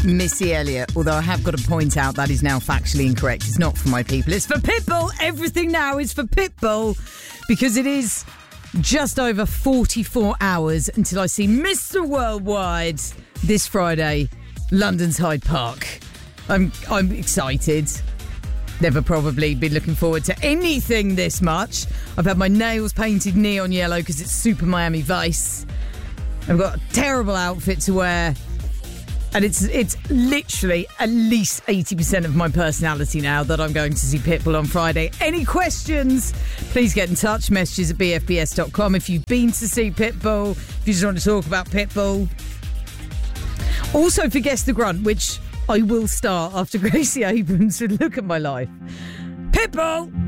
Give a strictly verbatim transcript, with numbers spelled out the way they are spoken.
Missy Elliott. Although I have got to point out that is now factually incorrect. It's not for my people. It's for Pitbull. Everything now is for Pitbull because it is just over forty-four hours until I see Mister Worldwide this Friday, London's Hyde Park. I'm I'm excited. Never probably been looking forward to anything this much. I've had my nails painted neon yellow because it's Super Miami Vice. I've got a terrible outfit to wear. And it's it's literally at least eighty percent of my personality now that I'm going to see Pitbull on Friday. Any questions? Please get in touch. Messages at b f b s dot com if you've been to see Pitbull. If you just want to talk about Pitbull. Also for Guess the Grunt, which I will start after Gracie Abrams with Look at My Life. Pitbull!